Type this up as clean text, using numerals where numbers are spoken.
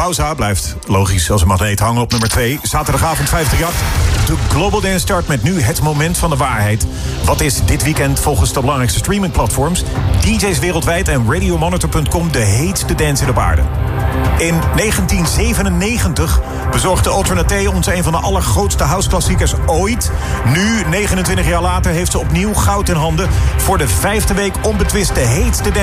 Pauza blijft logisch als een magneet hangen op nummer 2. Zaterdagavond 538. De Global Dance Chart met nu het moment van de waarheid. Wat is dit weekend volgens de belangrijkste streamingplatforms, DJ's wereldwijd en Radiomonitor.com de heetste dance in de aarde? In 1997 bezorgde Alternate ons een van de allergrootste houseklassiekers ooit. Nu, 29 jaar later, heeft ze opnieuw goud in handen voor de 5e week onbetwist de heetste dance